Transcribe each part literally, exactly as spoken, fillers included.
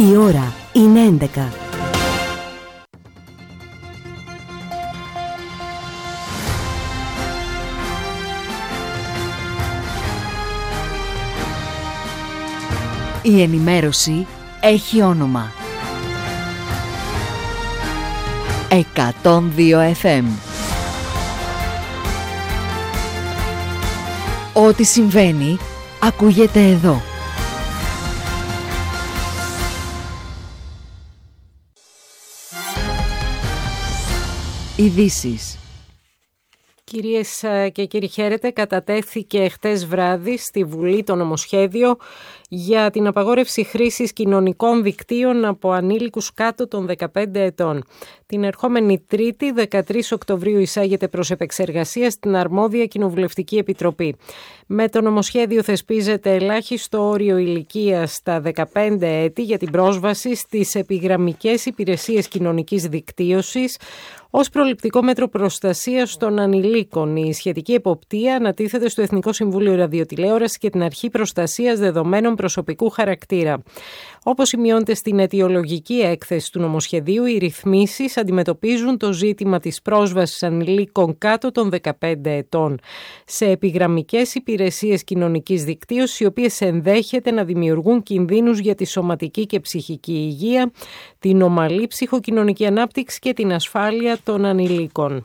Η ώρα είναι έντεκα. Η ενημέρωση έχει όνομα. εκατόν δύο εφ εμ. Ό,τι συμβαίνει, ακούγεται εδώ. Ειδήσεις. Κυρίες και κύριοι, χαίρετε. Κατατέθηκε χτες βράδυ στη Βουλή το νομοσχέδιο για την απαγόρευση χρήσης κοινωνικών δικτύων από ανήλικους κάτω των δεκαπέντε ετών. Την ερχόμενη Τρίτη, δεκατρείς Οκτωβρίου, εισάγεται προς επεξεργασία στην αρμόδια Κοινοβουλευτική Επιτροπή. Με το νομοσχέδιο θεσπίζεται ελάχιστο όριο ηλικίας στα δεκαπέντε έτη για την πρόσβαση στις επιγραμμικές υπηρεσίες κοινωνικής δικτύωσης ως προληπτικό μέτρο προστασίας των ανηλίκων. Η σχετική εποπτεία ανατίθεται στο Εθνικό Συμβούλιο Ραδιοτηλεόρασης και την Αρχή Προστασίας Δεδομένων Προσωπικού Χαρακτήρα. Όπως σημειώνεται στην αιτιολογική έκθεση του νομοσχεδίου, οι ρυθμίσεις αντιμετωπίζουν το ζήτημα της πρόσβασης ανηλίκων κάτω των δεκαπέντε ετών σε επιγραμμικές υπηρεσίες κοινωνικής δικτύωσης, οι οποίες ενδέχεται να δημιουργούν κινδύνους για τη σωματική και ψυχική υγεία, την ομαλή ψυχοκοινωνική ανάπτυξη και την ασφάλεια των ανηλίκων.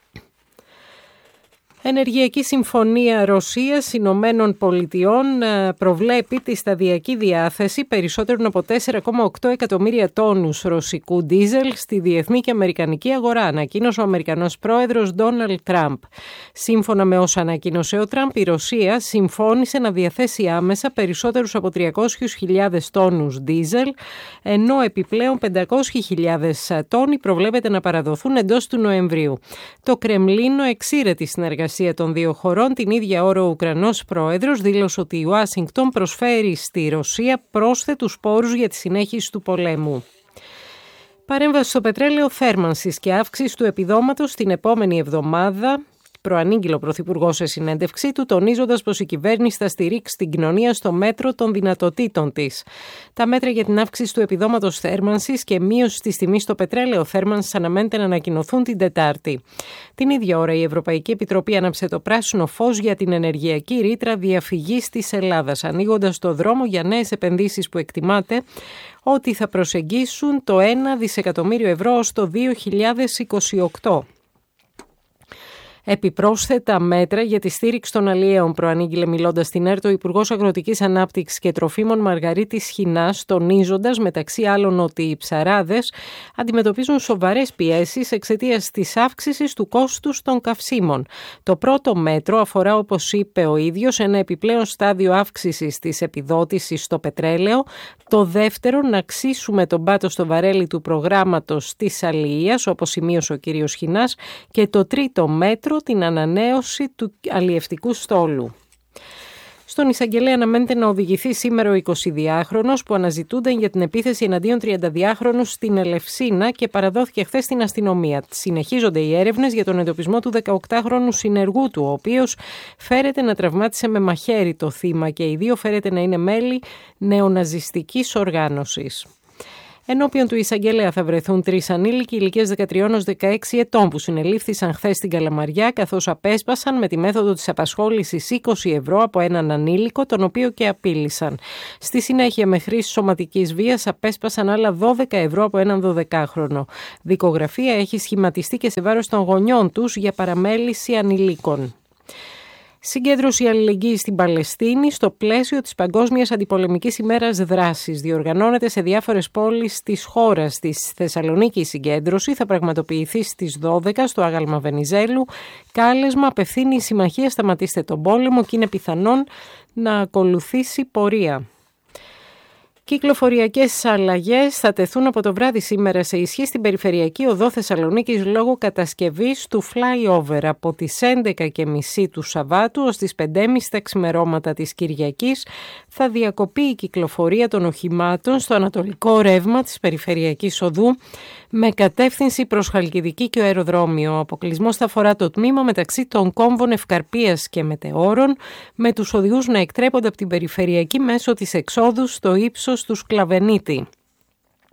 Ενεργειακή Συμφωνία Ρωσίας Ηνωμένων Πολιτειών προβλέπει τη σταδιακή διάθεση περισσότερων από τέσσερα κόμμα οκτώ εκατομμύρια τόνους ρωσικού ντίζελ στη διεθνή και αμερικανική αγορά, ανακοίνωσε ο Αμερικανός πρόεδρος Ντόναλντ Τραμπ. Σύμφωνα με όσα ανακοίνωσε ο Τραμπ, η Ρωσία συμφώνησε να διαθέσει άμεσα περισσότερους από τριακόσιες χιλιάδες τόνους ντίζελ, ενώ επιπλέον πεντακόσιες χιλιάδες τόνοι προβλέπεται να παραδοθούν εντός του Νοεμβρίου. Το Κρεμλίνο εξήρε τη συνεργασία των δύο χωρών. Την ίδια ώρα ο Ουκρανός πρόεδρος δήλωσε ότι η Ουάσιγκτον προσφέρει στη Ρωσία πρόσθετους πόρους για τη συνέχιση του πολέμου. Παρέμβαση στο πετρέλαιο θέρμανσης και αύξηση του επιδόματος την επόμενη εβδομάδα, προανήγγειλε ο Πρωθυπουργός σε συνέντευξή του, τονίζοντας πως η κυβέρνηση θα στηρίξει την κοινωνία στο μέτρο των δυνατοτήτων της. Τα μέτρα για την αύξηση του επιδόματος θέρμανσης και μείωση της τιμής στο πετρέλαιο θέρμανσης αναμένεται να ανακοινωθούν την Τετάρτη. Την ίδια ώρα η Ευρωπαϊκή Επιτροπή άναψε το πράσινο φως για την ενεργειακή ρήτρα διαφυγής της Ελλάδας, ανοίγοντας το δρόμο για νέες επενδύσεις που εκτιμάται ότι θα προσεγγίσουν το ένα δισεκατομμύριο ευρώ ως το δύο χιλιάδες είκοσι οκτώ. Επιπρόσθετα μέτρα για τη στήριξη των αλλιέων, προανήγγειλε μιλώντας στην ΕΡΤ ο Υπουργός Αγροτικής Ανάπτυξης και Τροφίμων Μαργαρίτης Χινάς, τονίζοντας μεταξύ άλλων ότι οι ψαράδες αντιμετωπίζουν σοβαρές πιέσεις εξαιτίας της αύξησης του κόστους των καυσίμων. Το πρώτο μέτρο αφορά, όπως είπε ο ίδιος, ένα επιπλέον στάδιο αύξησης της επιδότησης στο πετρέλαιο. Το δεύτερο, να αξίσουμε τον πάτο στο βαρέλι του προγράμματος της αλλιείας, όπως σημείωσε ο κ. Χινάς. Και το τρίτο μέτρο, την ανανέωση του αλλιευτικού στόλου. Στον εισαγγελέα αναμένεται να οδηγηθεί σήμερα ο εικοσιδυάχρονος που αναζητούνταν για την επίθεση εναντίον τριανταδυάχρονου στην Ελευσίνα και παραδόθηκε χθες στην αστυνομία. Συνεχίζονται οι έρευνες για τον εντοπισμό του δεκαοκτάχρονου συνεργού του, ο οποίος φέρεται να τραυμάτισε με μαχαίρι το θύμα και οι δύο φέρεται να είναι μέλη νεοναζιστικής οργάνωσης. Ενώπιον του εισαγγελέα θα βρεθούν τρεις ανήλικοι ηλικίας δεκατρία έως δεκαέξι ετών που συνελήφθησαν χθες στην Καλαμαριά, καθώς απέσπασαν με τη μέθοδο της απασχόλησης είκοσι ευρώ από έναν ανήλικο, τον οποίο και απείλησαν. Στη συνέχεια, με χρήση σωματικής βίας, απέσπασαν άλλα δώδεκα ευρώ από έναν δωδεκάχρονο. Δικογραφία έχει σχηματιστεί και σε βάρος των γονιών τους για παραμέληση ανηλίκων. Συγκέντρωση αλληλεγγύης στην Παλαιστίνη στο πλαίσιο της Παγκόσμιας Αντιπολεμικής ημέρας δράσης. Διοργανώνεται σε διάφορες πόλεις της χώρας. Στη Θεσσαλονίκη η συγκέντρωση θα πραγματοποιηθεί στις δώδεκα στο Άγαλμα Βενιζέλου. Κάλεσμα απευθύνει η Συμμαχία Σταματήστε τον Πόλεμο και είναι πιθανόν να ακολουθήσει πορεία. Κυκλοφοριακές αλλαγές θα τεθούν από το βράδυ σήμερα σε ισχύ στην περιφερειακή οδό Θεσσαλονίκης λόγω κατασκευής του flyover από τις έντεκα και μισή του Σαββάτου ως τις πέντε και μισή τα ξημερώματα της Κυριακής. Θα διακοπεί η κυκλοφορία των οχημάτων στο ανατολικό ρεύμα της περιφερειακής οδού με κατεύθυνση προς Χαλκιδική και ο αεροδρόμιο. Ο αποκλεισμός θα αφορά το τμήμα μεταξύ των κόμβων Ευκαρπίας και Μετεώρων, με τους οδηγούς να εκτρέπονται από την περιφερειακή μέσω της εξόδου στο ύψος του Σκλαβενίτη.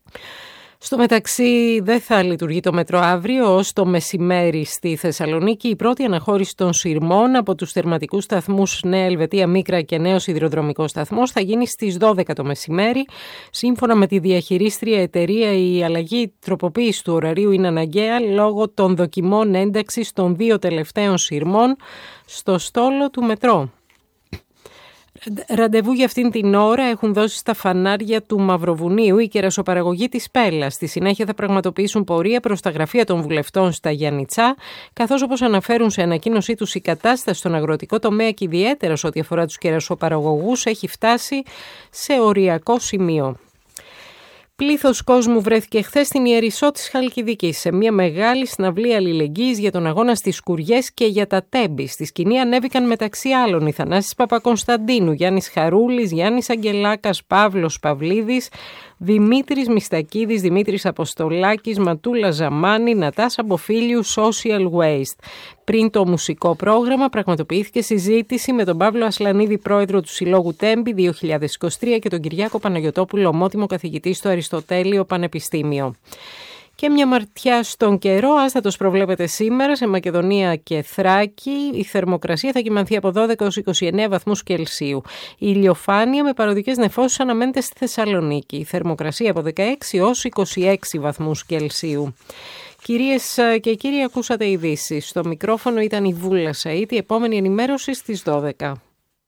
Στο μεταξύ δεν θα λειτουργεί το μετρό αύριο, ως το μεσημέρι στη Θεσσαλονίκη. Η πρώτη αναχώρηση των σειρμών από τους τερματικούς σταθμούς Νέα Ελβετία, Μίκρα και Νέος Σιδηροδρομικός Σταθμός θα γίνει στις δώδεκα το μεσημέρι. Σύμφωνα με τη διαχειρίστρια εταιρεία, η αλλαγή τροποποίηση του ωραρίου είναι αναγκαία λόγω των δοκιμών ένταξης των δύο τελευταίων σειρμών στο στόλο του μετρό. Ραντεβού για αυτήν την ώρα έχουν δώσει στα φανάρια του Μαυροβουνίου η κερασοπαραγωγή της Πέλλας. Στη συνέχεια θα πραγματοποιήσουν πορεία προς τα γραφεία των βουλευτών στα Γιαννιτσά, καθώς όπως αναφέρουν σε ανακοίνωσή τους η κατάσταση στον αγροτικό τομέα και ιδιαίτερα σε ό,τι αφορά τους κερασοπαραγωγούς έχει φτάσει σε οριακό σημείο. Πλήθος κόσμου βρέθηκε χθες στην Ιερισσό της Χαλκιδικής σε μια μεγάλη συναυλία αλληλεγγύης για τον αγώνα στις Σκουριές και για τα Τέμπη. Στη σκηνή ανέβηκαν μεταξύ άλλων οι Θανάσης Παπακονσταντίνου, Γιάννης Χαρούλης, Γιάννης Αγγελάκας, Παύλος Παυλίδης, Δημήτρης Μιστακίδης, Δημήτρης Αποστολάκης, Ματούλα Ζαμάνη, Νατάσα Μποφίλιου, Social Waste. Πριν το μουσικό πρόγραμμα πραγματοποιήθηκε συζήτηση με τον Παύλο Ασλανίδη, πρόεδρο του Συλλόγου Τέμπη δύο χιλιάδες είκοσι τρία και τον Κυριάκο Παναγιωτόπουλο, ομότιμο καθηγητή στο Αριστοτέλειο Πανεπιστήμιο. Και μια ματιά στον καιρό, άστατος προβλέπεται σήμερα σε Μακεδονία και Θράκη. Η θερμοκρασία θα κυμανθεί από δώδεκα έως είκοσι εννέα βαθμούς Κελσίου. Η ηλιοφάνεια με παροδικές νεφώσεις αναμένεται στη Θεσσαλονίκη. Η θερμοκρασία από δεκαέξι έως είκοσι έξι βαθμούς Κελσίου. Κυρίες και κύριοι, ακούσατε ειδήσεις. Στο μικρόφωνο ήταν η Βούλα Σαΐτ. Η επόμενη ενημέρωση στις δώδεκα.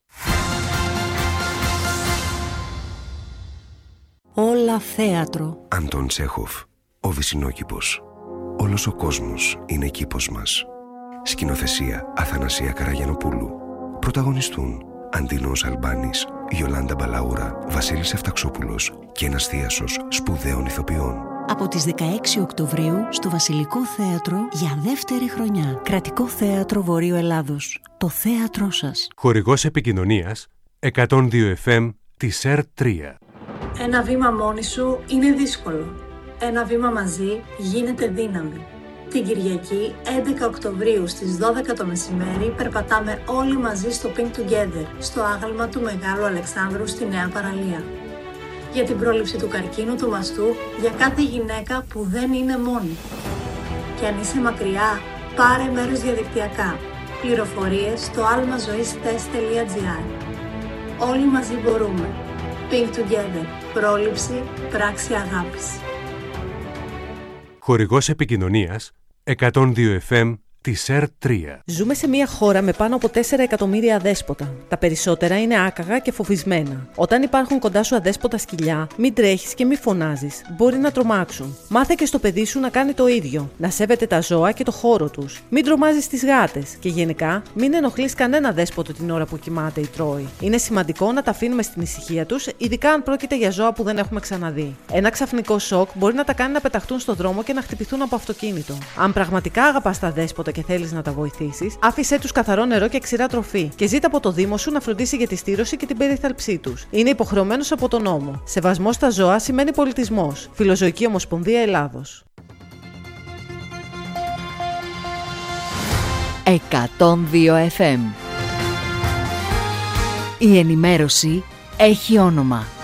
Όλα θέατρο. Αντών Τσέχοφ. Ο Βυσσινόκηπος. Όλος ο κόσμος είναι κήπος μας. Σκηνοθεσία Αθανασία Καραγιανοπούλου. Πρωταγωνιστούν Αντίνος Αλμπάνης, Γιολάντα Μπαλαούρα, Βασίλης Εφταξόπουλος και ένας θίασος σπουδαίων ηθοποιών. Από τις δεκαέξι Οκτωβρίου στο Βασιλικό Θέατρο για δεύτερη χρονιά. Κρατικό Θέατρο Βορείου Ελλάδος. Το θέατρό σας. Χορηγός επικοινωνίας εκατόν δύο εφ εμ της ΕΡ τρία. Ένα βήμα μόνη σου είναι δύσκολο. Ένα βήμα μαζί γίνεται δύναμη. Την Κυριακή έντεκα Οκτωβρίου στις δώδεκα το μεσημέρι περπατάμε όλοι μαζί στο Pink Together, στο άγαλμα του Μεγάλου Αλεξάνδρου στη Νέα Παραλία. Για την πρόληψη του καρκίνου του μαστού, για κάθε γυναίκα που δεν είναι μόνη. Και αν είσαι μακριά, πάρε μέρος διαδικτυακά. Πληροφορίες στο almazoistes τελεία gr. Όλοι μαζί μπορούμε. Pink Together. Πρόληψη, πράξη αγάπης. Χορηγός επικοινωνίας εκατόν δύο εφ εμ της ΕΡ τρία. Ζούμε σε μια χώρα με πάνω από τέσσερα εκατομμύρια αδέσποτα. Τα περισσότερα είναι άκαγα και φοβισμένα. Όταν υπάρχουν κοντά σου αδέσποτα σκυλιά, μην τρέχεις και μην φωνάζεις. Μπορεί να τρομάξουν. Μάθε και στο παιδί σου να κάνει το ίδιο. Να σέβεται τα ζώα και το χώρο τους. Μην τρομάζεις τις γάτες. Και γενικά, μην ενοχλείς κανένα δέσποτο την ώρα που κοιμάται ή τρώει. Είναι σημαντικό να τα αφήνουμε στην ησυχία τους, ειδικά αν πρόκειται για ζώα που δεν έχουμε ξαναδεί. Ένα ξαφνικό σοκ μπορεί να τα κάνει να πεταχτούν στο δρόμο και να χτυπηθούν από αυτοκίνητο. Αν πραγματικά αγαπάς τα δέσποτα και θέλεις να τα βοηθήσεις, άφησέ τους καθαρό νερό και ξηρά τροφή και ζήτα από το Δήμο σου να φροντίσει για τη στήρωση και την περίθαλψή τους. Είναι υποχρεωμένος από τον νόμο. Σεβασμός στα ζώα σημαίνει πολιτισμός. Φιλοζωική Ομοσπονδία Ελλάδος. εκατόν δύο εφ εμ. Η ενημέρωση έχει όνομα.